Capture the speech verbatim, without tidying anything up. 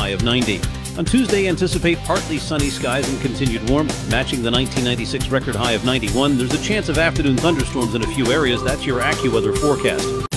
high of ninety. On Tuesday, anticipate partly sunny skies and continued warmth, matching the nineteen ninety-six record high of ninety-one. There's a chance of afternoon thunderstorms in a few areas. That's your AccuWeather forecast.